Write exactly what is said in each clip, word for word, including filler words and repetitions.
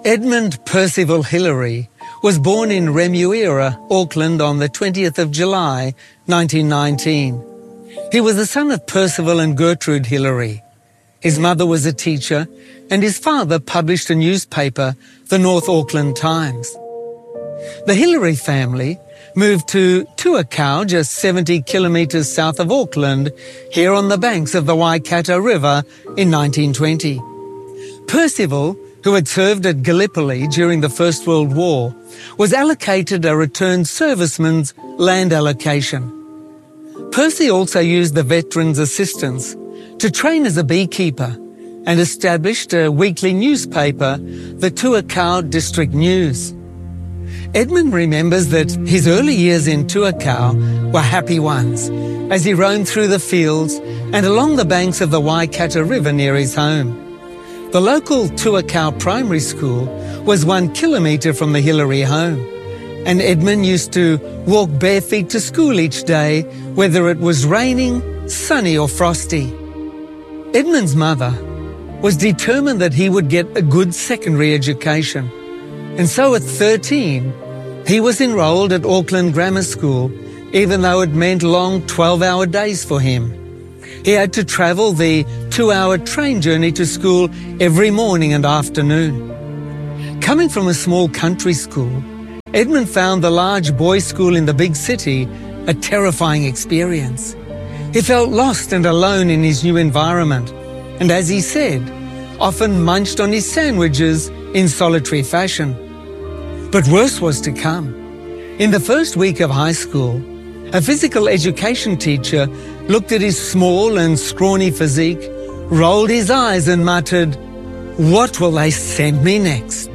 Edmund Percival Hillary was born in Remuera, Auckland on the twentieth of July, nineteen nineteen. He was the son of Percival and Gertrude Hillary. His mother was a teacher and his father published a newspaper, the North Auckland Times. The Hillary family moved to Tuakau, just seventy kilometres south of Auckland, here on the banks of the Waikato River in nineteen twenty. Percival, who had served at Gallipoli during the First World War, was allocated a returned serviceman's land allocation. Percy also used the Veterans' Assistance to train as a beekeeper and established a weekly newspaper, the Tuakau District News. Edmund remembers that his early years in Tuakau were happy ones as he roamed through the fields and along the banks of the Waikato River near his home. The local Tuakau Primary School was one kilometre from the Hillary home, and Edmund used to walk bare feet to school each day, whether it was raining, sunny or frosty. Edmund's mother was determined that he would get a good secondary education, and so at thirteen, he was enrolled at Auckland Grammar School, even though it meant long twelve-hour days for him. He had to travel the two-hour train journey to school every morning and afternoon. Coming from a small country school, Edmund found the large boys' school in the big city a terrifying experience. He felt lost and alone in his new environment, and as he said, often munched on his sandwiches in solitary fashion. But worse was to come. In the first week of high school, a physical education teacher looked at his small and scrawny physique, rolled his eyes and muttered, "What will they send me next?"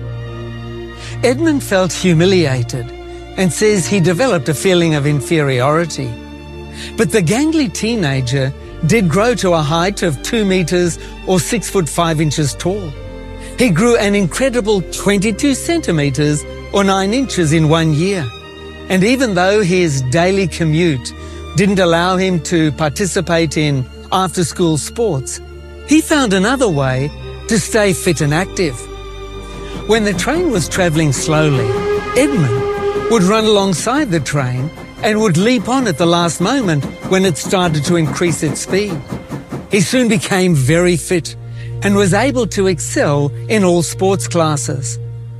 Edmund felt humiliated and says he developed a feeling of inferiority. But the gangly teenager did grow to a height of two metres or six foot five inches tall. He grew an incredible twenty-two centimetres or nine inches in one year. And even though his daily commute didn't allow him to participate in after-school sports, he found another way to stay fit and active. When the train was travelling slowly, Edmund would run alongside the train and would leap on at the last moment when it started to increase its speed. He soon became very fit and was able to excel in all sports classes.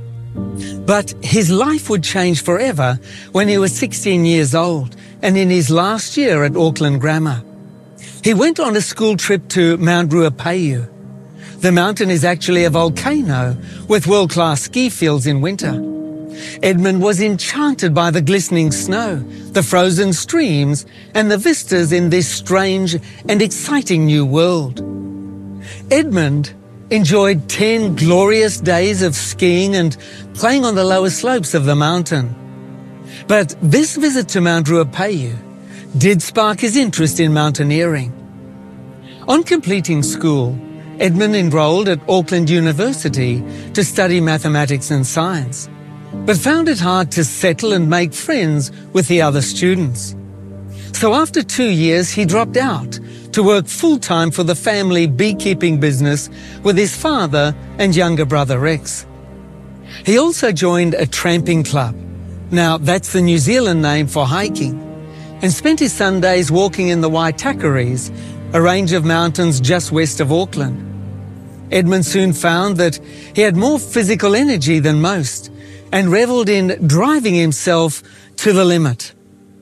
But his life would change forever when he was sixteen years old and in his last year at Auckland Grammar. He went on a school trip to Mount Ruapehu. The mountain is actually a volcano with world-class ski fields in winter. Edmund was enchanted by the glistening snow, the frozen streams, and the vistas in this strange and exciting new world. Edmund enjoyed ten glorious days of skiing and playing on the lower slopes of the mountain. But this visit to Mount Ruapehu did spark his interest in mountaineering. On completing school, Edmund enrolled at Auckland University to study mathematics and science, but found it hard to settle and make friends with the other students. So after two years, he dropped out to work full-time for the family beekeeping business with his father and younger brother Rex. He also joined a tramping club. Now, that's the New Zealand name for hiking, and spent his Sundays walking in the Waitakaris, a range of mountains just west of Auckland. Edmund soon found that he had more physical energy than most and revelled in driving himself to the limit.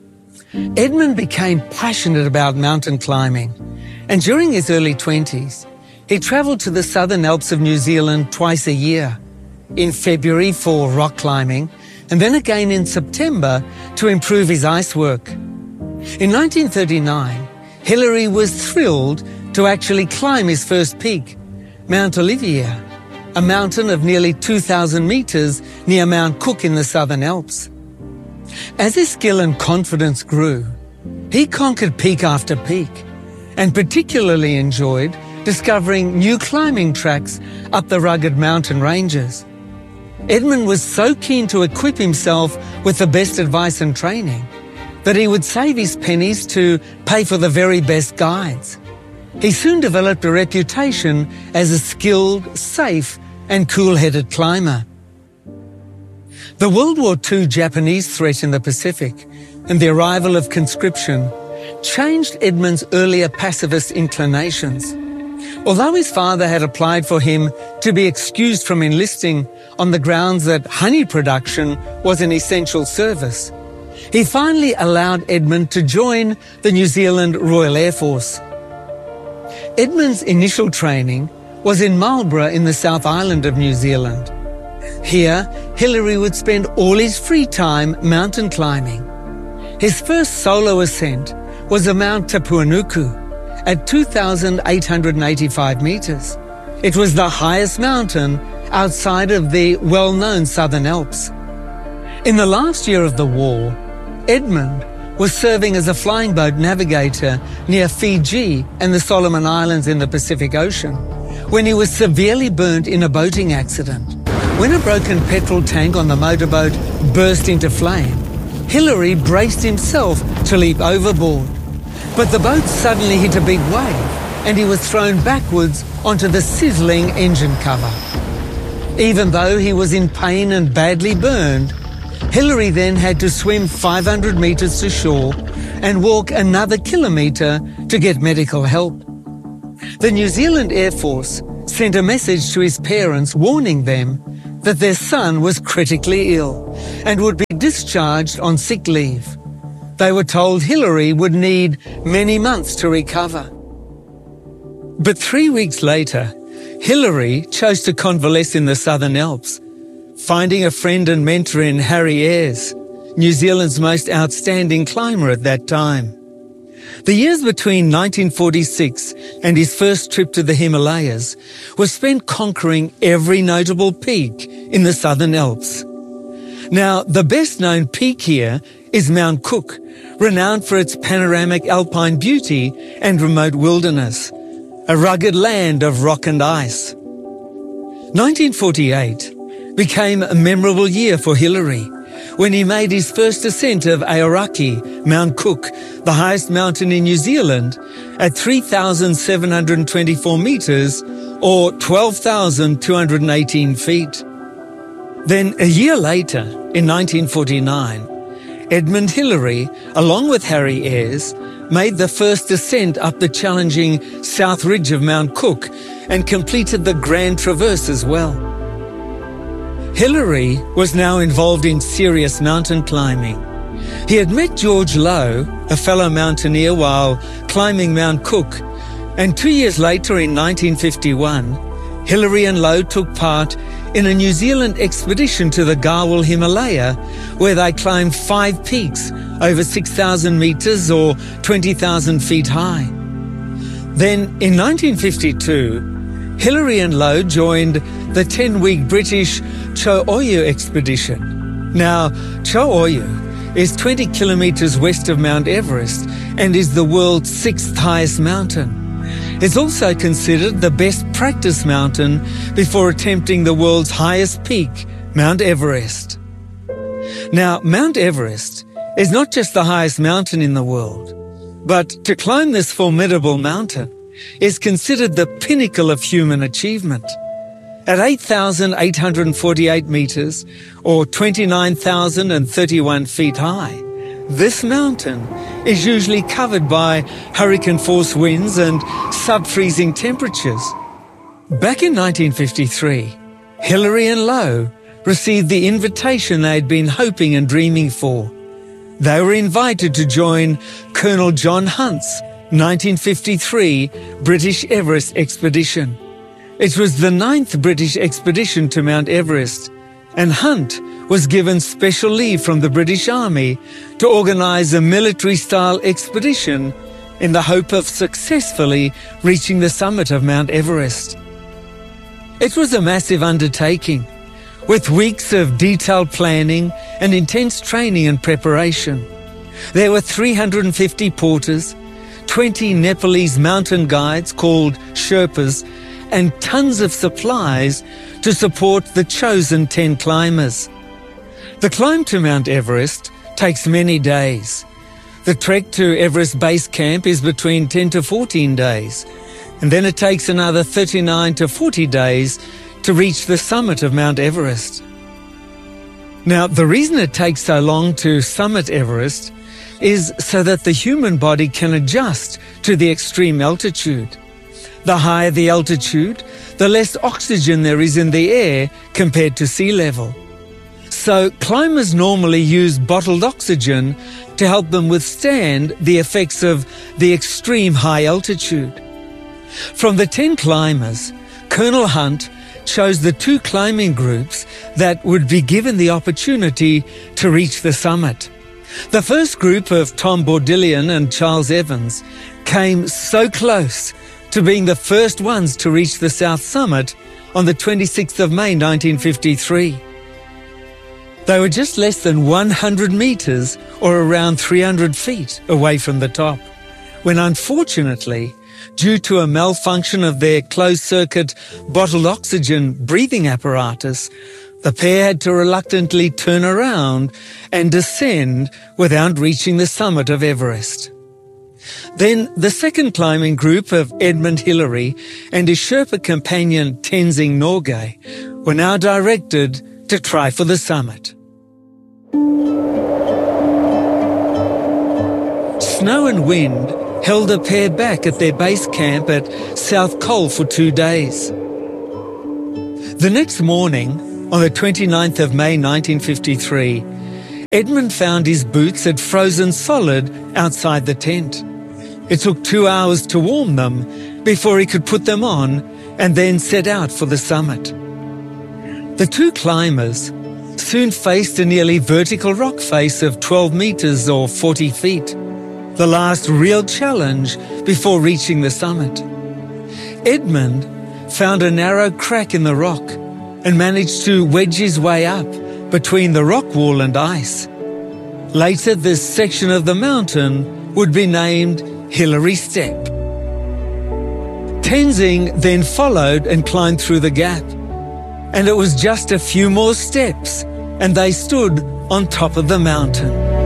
Edmund became passionate about mountain climbing, and during his early twenties, he travelled to the Southern Alps of New Zealand twice a year, in February for rock climbing, and then again in September to improve his ice work. In nineteen thirty-nine, Hillary was thrilled to actually climb his first peak, Mount Olivier, a mountain of nearly two thousand metres near Mount Cook in the Southern Alps. As his skill and confidence grew, he conquered peak after peak, and particularly enjoyed discovering new climbing tracks up the rugged mountain ranges. Edmund was so keen to equip himself with the best advice and training that he would save his pennies to pay for the very best guides. He soon developed a reputation as a skilled, safe, and cool-headed climber. The World War Two Japanese threat in the Pacific and the arrival of conscription changed Edmund's earlier pacifist inclinations. Although his father had applied for him to be excused from enlisting on the grounds that honey production was an essential service, he finally allowed Edmund to join the New Zealand Royal Air Force. Edmund's initial training was in Marlborough in the South Island of New Zealand. Here, Hillary would spend all his free time mountain climbing. His first solo ascent was the Mount Tapuanuku at two thousand eight hundred eighty-five metres. It was the highest mountain outside of the well-known Southern Alps. In the last year of the war, Edmund was serving as a flying boat navigator near Fiji and the Solomon Islands in the Pacific Ocean when he was severely burnt in a boating accident. When a broken petrol tank on the motorboat burst into flame, Hillary braced himself to leap overboard. But the boat suddenly hit a big wave and he was thrown backwards onto the sizzling engine cover. Even though he was in pain and badly burned, Hillary then had to swim five hundred metres to shore and walk another kilometre to get medical help. The New Zealand Air Force sent a message to his parents warning them that their son was critically ill and would be discharged on sick leave. They were told Hillary would need many months to recover. But three weeks later, Hillary chose to convalesce in the Southern Alps, finding a friend and mentor in Harry Ayres, New Zealand's most outstanding climber at that time. The years between nineteen forty-six and his first trip to the Himalayas were spent conquering every notable peak in the Southern Alps. Now, the best-known peak here is Mount Cook, renowned for its panoramic alpine beauty and remote wilderness, a rugged land of rock and ice. nineteen forty-eight became a memorable year for Hillary when he made his first ascent of Aoraki, Mount Cook, the highest mountain in New Zealand, at three thousand seven hundred twenty-four metres or twelve thousand two hundred eighteen feet. Then a year later, in nineteen forty-nine, Edmund Hillary, along with Harry Ayres, made the first ascent up the challenging south ridge of Mount Cook and completed the Grand Traverse as well. Hillary was now involved in serious mountain climbing. He had met George Lowe, a fellow mountaineer, while climbing Mount Cook, and two years later in nineteen fifty-one, Hillary and Lowe took part in a New Zealand expedition to the Garwal Himalaya, where they climbed five peaks over six thousand metres or twenty thousand feet high. Then, in nineteen fifty-two, Hillary and Lowe joined the ten-week British Cho Oyu expedition. Now, Cho Oyu is twenty kilometres west of Mount Everest and is the world's sixth highest mountain. It's also considered the best practice mountain before attempting the world's highest peak, Mount Everest. Now, Mount Everest is not just the highest mountain in the world, but to climb this formidable mountain is considered the pinnacle of human achievement. At eight thousand eight hundred forty-eight metres, or twenty-nine thousand thirty-one feet high, this mountain is usually covered by hurricane-force winds and sub-freezing temperatures. Back in nineteen fifty-three, Hillary and Lowe received the invitation they had been hoping and dreaming for. They were invited to join Colonel John Hunt's nineteen fifty-three British Everest expedition. It was the ninth British expedition to Mount Everest, and Hunt was given special leave from the British Army to organise a military-style expedition in the hope of successfully reaching the summit of Mount Everest. It was a massive undertaking, with weeks of detailed planning and intense training and preparation. There were three hundred fifty porters, twenty Nepalese mountain guides called Sherpas, and tons of supplies to support the chosen ten climbers. The climb to Mount Everest takes many days. The trek to Everest Base Camp is between ten to fourteen days, and then it takes another thirty-nine to forty days to reach the summit of Mount Everest. Now, the reason it takes so long to summit Everest is so that the human body can adjust to the extreme altitude. The higher the altitude, the less oxygen there is in the air compared to sea level. So climbers normally use bottled oxygen to help them withstand the effects of the extreme high altitude. From the ten climbers, Colonel Hunt chose the two climbing groups that would be given the opportunity to reach the summit. The first group of Tom Bourdillon and Charles Evans came so close to being the first ones to reach the South Summit on the twenty-sixth of May nineteen fifty-three. They were just less than one hundred metres, or around three hundred feet, away from the top, when unfortunately, due to a malfunction of their closed-circuit bottled oxygen breathing apparatus, the pair had to reluctantly turn around and descend without reaching the summit of Everest. Then the second climbing group of Edmund Hillary and his Sherpa companion Tenzing Norgay were now directed to try for the summit. Snow and wind held the pair back at their base camp at South Col for two days. The next morning, on the twenty-ninth of May nineteen fifty-three, Edmund found his boots had frozen solid outside the tent. It took two hours to warm them before he could put them on and then set out for the summit. The two climbers soon faced a nearly vertical rock face of twelve metres or forty feet, the last real challenge before reaching the summit. Edmund found a narrow crack in the rock and managed to wedge his way up between the rock wall and ice. Later, this section of the mountain would be named Hillary Step. Tenzing then followed and climbed through the gap, and it was just a few more steps and they stood on top of the mountain.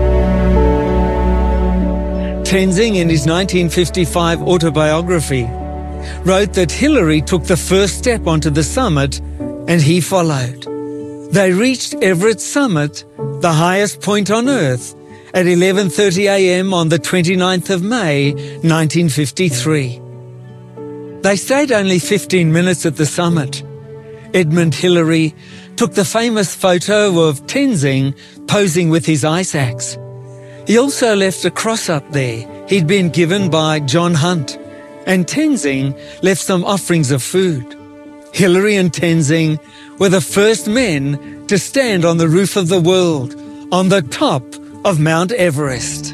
Tenzing, in his nineteen fifty-five autobiography, wrote that Hillary took the first step onto the summit and he followed. They reached Everest summit, the highest point on Earth, at eleven thirty a m on the twenty-ninth of May nineteen fifty-three. They stayed only fifteen minutes at the summit. Edmund Hillary took the famous photo of Tenzing posing with his ice axe. He also left a cross up there he'd been given by John Hunt, and Tenzing left some offerings of food. Hillary and Tenzing were the first men to stand on the roof of the world, on the top of Mount Everest.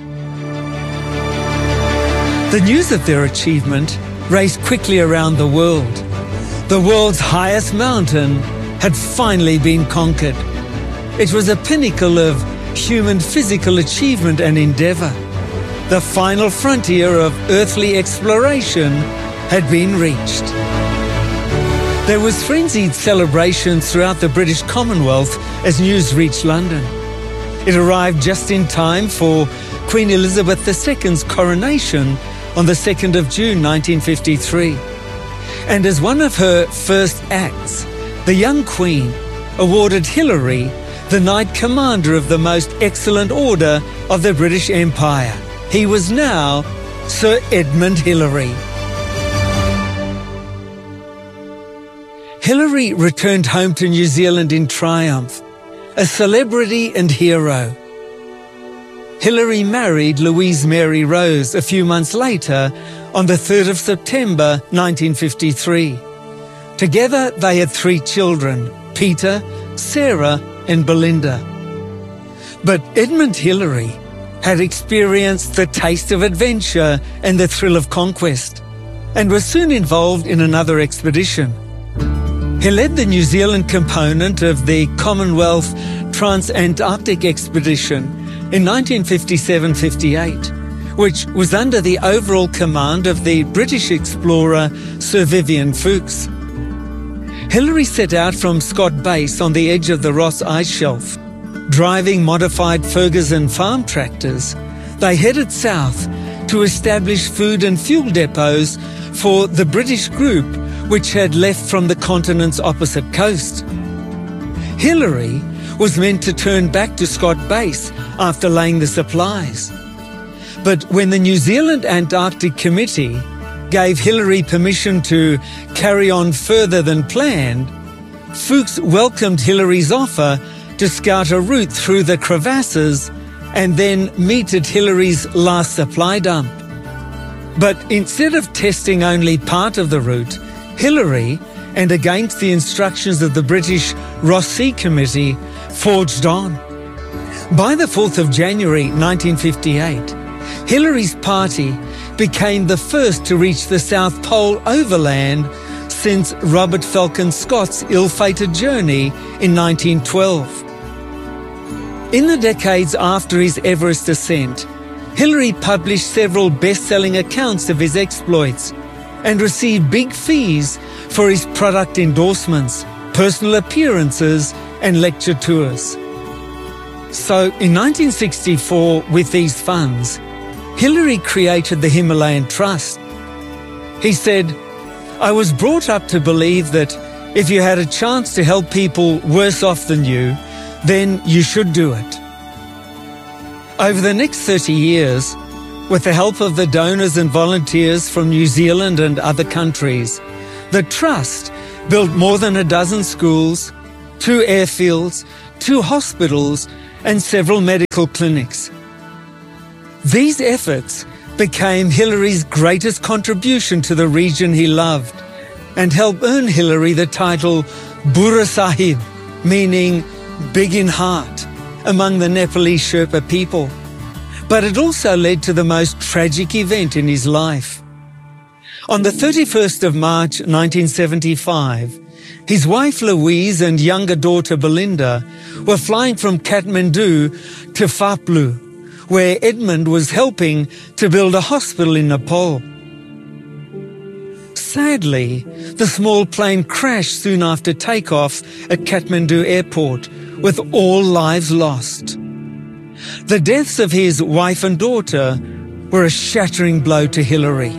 The news of their achievement raced quickly around the world. The world's highest mountain had finally been conquered. It was a pinnacle of human physical achievement and endeavour. The final frontier of earthly exploration had been reached. There was frenzied celebrations throughout the British Commonwealth as news reached London. It arrived just in time for Queen Elizabeth the Second's coronation on the second of June nineteen fifty-three. And as one of her first acts, the young Queen awarded Hillary the Knight Commander of the Most Excellent Order of the British Empire. He was now Sir Edmund Hillary. Hillary returned home to New Zealand in triumph, a celebrity and hero. Hillary married Louise Mary Rose a few months later on the third of September nineteen fifty-three. Together they had three children, Peter, Sarah and Belinda. But Edmund Hillary had experienced the taste of adventure and the thrill of conquest, and was soon involved in another expedition. He led the New Zealand component of the Commonwealth Trans-Antarctic Expedition in nineteen fifty-seven fifty-eight, which was under the overall command of the British explorer Sir Vivian Fuchs. Hillary set out from Scott Base on the edge of the Ross Ice Shelf. Driving modified Ferguson farm tractors, they headed south to establish food and fuel depots for the British group which had left from the continent's opposite coast. Hillary was meant to turn back to Scott Base after laying the supplies. But when the New Zealand Antarctic Committee gave Hillary permission to carry on further than planned, Fuchs welcomed Hillary's offer to scout a route through the crevasses and then meet at Hillary's last supply dump. But instead of testing only part of the route, Hillary, and against the instructions of the British Ross Sea Committee, forged on. By the fourth of January nineteen fifty-eight, Hillary's party became the first to reach the South Pole overland since Robert Falcon Scott's ill-fated journey in nineteen twelve. In the decades after his Everest ascent, Hillary published several best-selling accounts of his exploits and received big fees for his product endorsements, personal appearances and lecture tours. So in nineteen sixty-four, with these funds, Hillary created the Himalayan Trust. He said, "I was brought up to believe that if you had a chance to help people worse off than you, then you should do it." Over the next thirty years, with the help of the donors and volunteers from New Zealand and other countries, the Trust built more than a dozen schools, two airfields, two hospitals, and several medical clinics. These efforts became Hillary's greatest contribution to the region he loved and helped earn Hillary the title Burra Sahib, meaning big in heart, among the Nepalese Sherpa people. But it also led to the most tragic event in his life. On the thirty-first of March nineteen seventy-five, his wife Louise and younger daughter Belinda were flying from Kathmandu to Phaplu, where Edmund was helping to build a hospital in Nepal. Sadly, the small plane crashed soon after takeoff at Kathmandu Airport, with all lives lost. The deaths of his wife and daughter were a shattering blow to Hillary.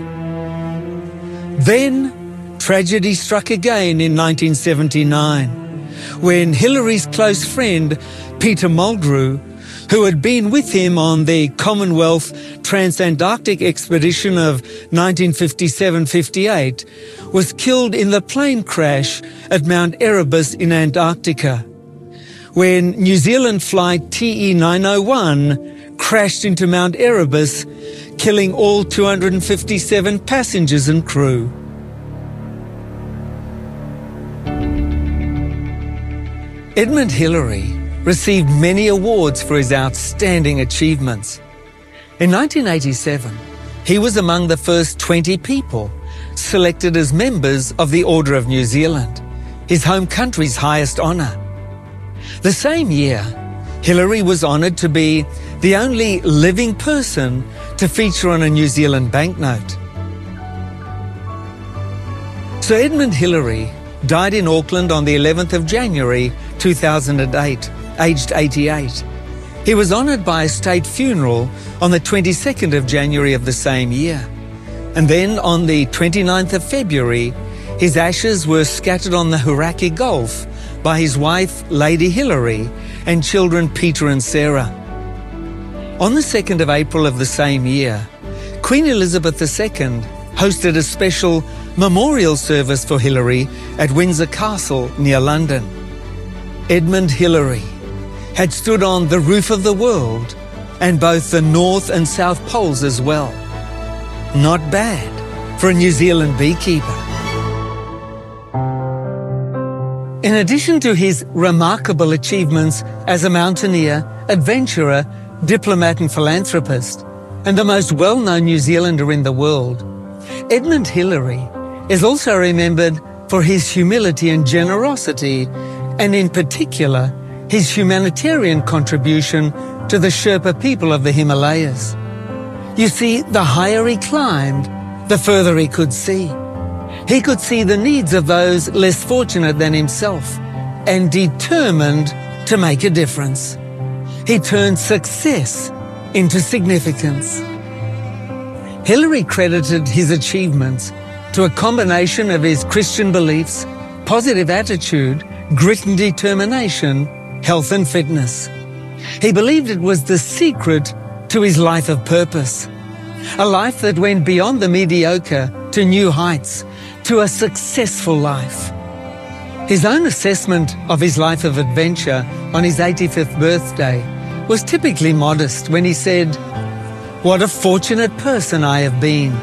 Then, tragedy struck again in nineteen seventy-nine, when Hillary's close friend, Peter Mulgrew, who had been with him on the Commonwealth Transantarctic Expedition of nineteen fifty-seven fifty-eight, was killed in the plane crash at Mount Erebus in Antarctica, when New Zealand flight T E nine oh one crashed into Mount Erebus, killing all two hundred fifty-seven passengers and crew. Edmund Hillary received many awards for his outstanding achievements. In nineteen eighty-seven, he was among the first twenty people selected as members of the Order of New Zealand, his home country's highest honour. The same year, Hillary was honoured to be the only living person to feature on a New Zealand banknote. Sir Edmund Hillary died in Auckland on the eleventh of January two thousand eight, aged eighty-eight. He was honoured by a state funeral on the twenty-second of January of the same year. And then on the twenty-ninth of February, his ashes were scattered on the Hauraki Gulf by his wife, Lady Hillary, and children Peter and Sarah. On the second of April of the same year, Queen Elizabeth the Second hosted a special memorial service for Hillary at Windsor Castle near London. Edmund Hillary had stood on the roof of the world and both the North and South Poles as well. Not bad for a New Zealand beekeeper. In addition to his remarkable achievements as a mountaineer, adventurer, diplomat and philanthropist, and the most well-known New Zealander in the world, Edmund Hillary is also remembered for his humility and generosity, and in particular, his humanitarian contribution to the Sherpa people of the Himalayas. You see, the higher he climbed, the further he could see. He could see the needs of those less fortunate than himself and determined to make a difference. He turned success into significance. Hillary credited his achievements to a combination of his Christian beliefs, positive attitude, grit and determination, health and fitness. He believed it was the secret to his life of purpose, a life that went beyond the mediocre to new heights, to a successful life. His own assessment of his life of adventure on his eighty-fifth birthday was typically modest when he said, "What a fortunate person I have been."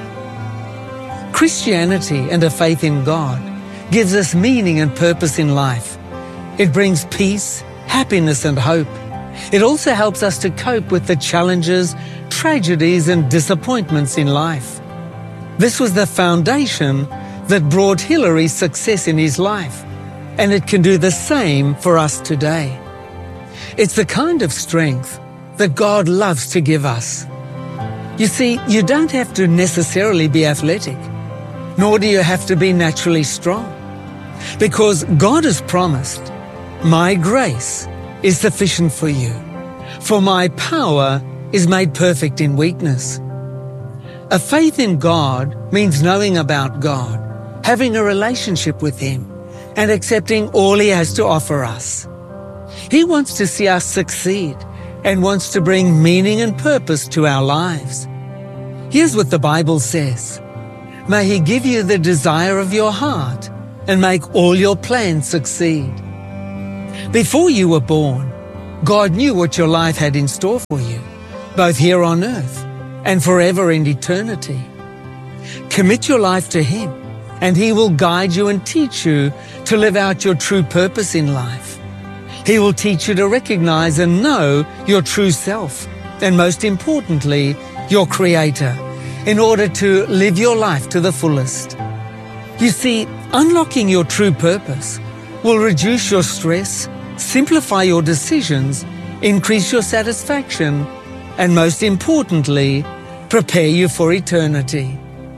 Christianity and a faith in God gives us meaning and purpose in life. It brings peace, happiness and hope. It also helps us to cope with the challenges, tragedies and disappointments in life. This was the foundation that brought Hillary success in his life, and it can do the same for us today. It's the kind of strength that God loves to give us. You see, you don't have to necessarily be athletic, nor do you have to be naturally strong, because God has promised, "My grace is sufficient for you, for my power is made perfect in weakness." A faith in God means knowing about God, having a relationship with Him, and accepting all He has to offer us. He wants to see us succeed and wants to bring meaning and purpose to our lives. Here's what the Bible says: "May He give you the desire of your heart and make all your plans succeed." Before you were born, God knew what your life had in store for you, both here on earth and forever in eternity. Commit your life to Him, and He will guide you and teach you to live out your true purpose in life. He will teach you to recognize and know your true self, and most importantly, your Creator, in order to live your life to the fullest. You see, unlocking your true purpose will reduce your stress, simplify your decisions, increase your satisfaction, and most importantly, prepare you for eternity.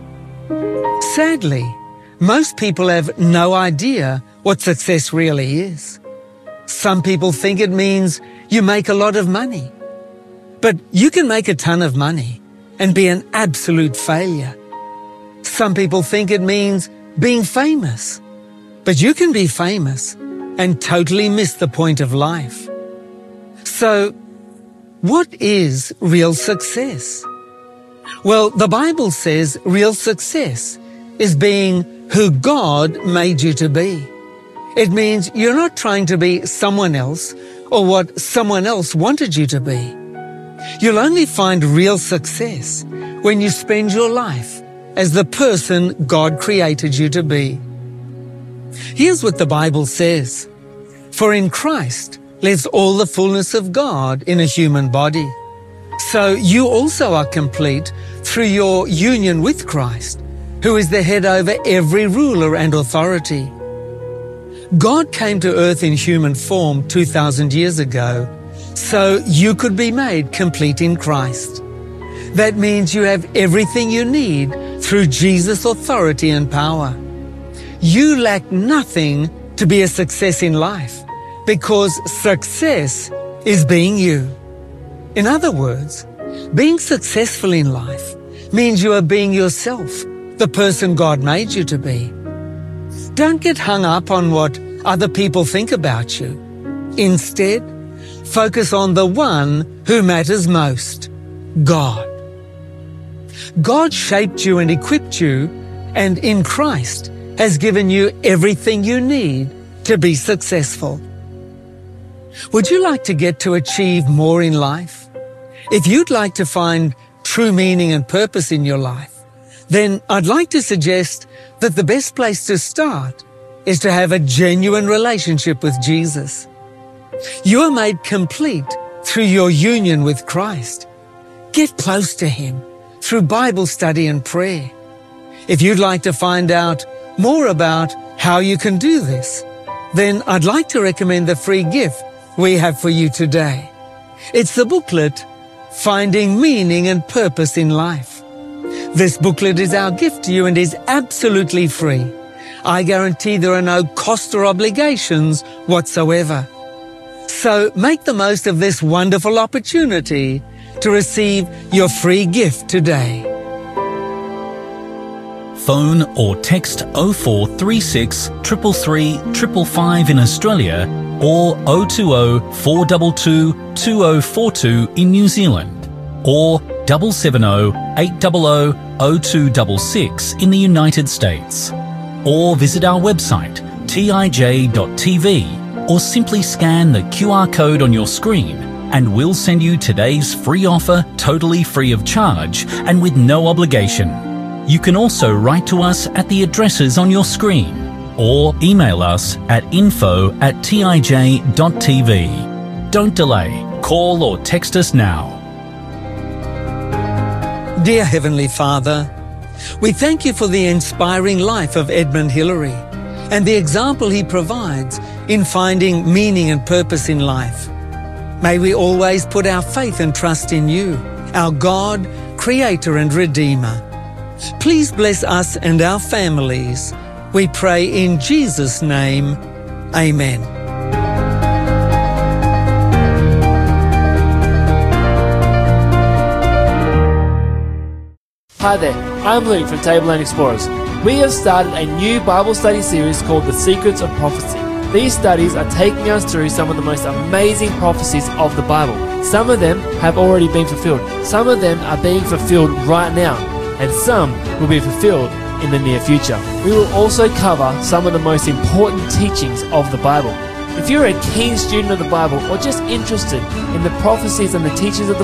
Sadly, most people have no idea what success really is. Some people think it means you make a lot of money. But you can make a ton of money and be an absolute failure. Some people think it means being famous. But you can be famous and totally miss the point of life. So, what is real success? Well, the Bible says real success is being who God made you to be. It means you're not trying to be someone else or what someone else wanted you to be. You'll only find real success when you spend your life as the person God created you to be. Here's what the Bible says: "For in Christ lives all the fullness of God in a human body." So you also are complete through your union with Christ, who is the head over every ruler and authority. God came to earth in human form two thousand years ago, so you could be made complete in Christ. That means you have everything you need through Jesus' authority and power. You lack nothing to be a success in life, because success is being you. In other words, being successful in life means you are being yourself, the person God made you to be. Don't get hung up on what other people think about you. Instead, focus on the one who matters most, God. God shaped you and equipped you, and in Christ has given you everything you need to be successful. Would you like to get to achieve more in life? If you'd like to find true meaning and purpose in your life, then I'd like to suggest that the best place to start is to have a genuine relationship with Jesus. You are made complete through your union with Christ. Get close to Him through Bible study and prayer. If you'd like to find out more about how you can do this, then I'd like to recommend the free gift we have for you today. It's the booklet, Finding Meaning and Purpose in Life. This booklet is our gift to you and is absolutely free. I guarantee there are no cost or obligations whatsoever. So make the most of this wonderful opportunity to receive your free gift today. Phone or text oh four three six, three three three, five five in Australia or oh two oh, four two two, two oh four two in New Zealand, or seven seven oh, eight hundred, oh two six six in the United States. Or visit our website t i j dot t v or simply scan the Q R code on your screen and we'll send you today's free offer totally free of charge and with no obligation. You can also write to us at the addresses on your screen or email us at info at t i j dot t v. Don't delay. Call or text us now. Dear Heavenly Father, we thank you for the inspiring life of Edmund Hillary and the example he provides in finding meaning and purpose in life. May we always put our faith and trust in you, our God, Creator and Redeemer. Please bless us and our families. We pray in Jesus' name. Amen. Hi there, I'm Luke from Tableland Explorers. We have started a new Bible study series called The Secrets of Prophecy. These studies are taking us through some of the most amazing prophecies of the Bible. Some of them have already been fulfilled. Some of them are being fulfilled right now. And some will be fulfilled in the near future. We will also cover some of the most important teachings of the Bible. If you're a keen student of the Bible or just interested in the prophecies and the teachings of the